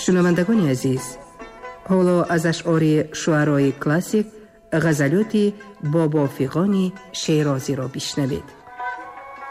шунавандагони азиз, ҳоло аз ашъори шуъарои классик ғазалёти бобо Фиғони Шерозиро бишнавед.